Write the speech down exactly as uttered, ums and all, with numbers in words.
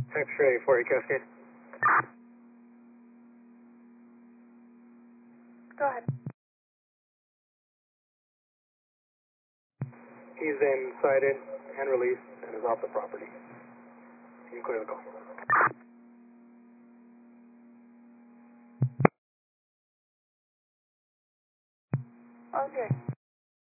X-ray for you, Cascade. Go ahead. He's been cited and released and is off the property. You can clear the call. Okay.